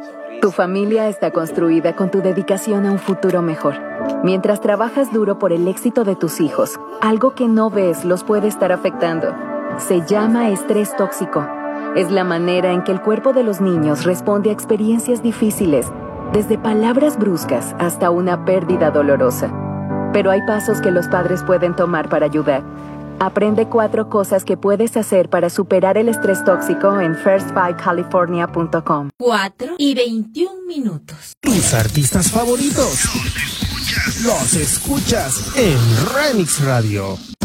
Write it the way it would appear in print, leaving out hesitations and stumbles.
Tu familia está construida con tu dedicación a un futuro mejor. Mientras trabajas duro por el éxito de tus hijos, algo que no ves los puede estar afectando. Se llama estrés tóxico. Es la manera en que el cuerpo de los niños responde a experiencias difíciles, desde palabras bruscas hasta una pérdida dolorosa. Pero hay pasos que los padres pueden tomar para ayudar. Aprende 4 cosas que puedes hacer para superar el estrés tóxico en first5california.com. 4:21. Tus artistas favoritos los escuchas en Remix Radio.